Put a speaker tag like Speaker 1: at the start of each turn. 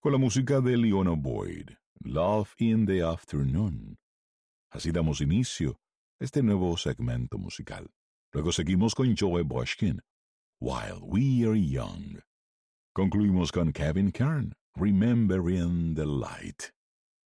Speaker 1: con la música de Leona Boyd, Love in the Afternoon. Así damos inicio a este nuevo segmento musical. Luego seguimos con Joe Bushkin, While We Are Young. Concluimos con Kevin Kern, Remembering the Light.